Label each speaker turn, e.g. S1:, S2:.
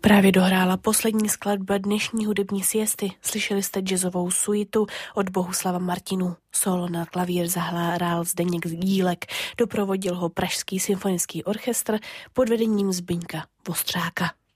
S1: Právě dohrála poslední skladba dnešní hudební siesty. Slyšeli jste jazzovou suitu od Bohuslava Martinů. Solo na klavír zahrál Zdeněk Dílek, doprovodil ho Pražský symfonický orchestr pod vedením Zbyňka Vostřáka.